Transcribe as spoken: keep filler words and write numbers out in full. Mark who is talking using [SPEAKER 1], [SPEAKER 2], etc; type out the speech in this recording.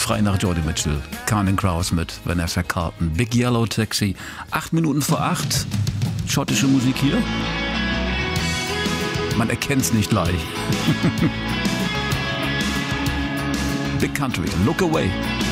[SPEAKER 1] Schrei nach Joni Mitchell. Counting Crows mit Vanessa Carlton. Big Yellow Taxi. Acht Minuten vor acht. Schottische Musik hier. Man erkennt's nicht gleich. Big Country. Look Away.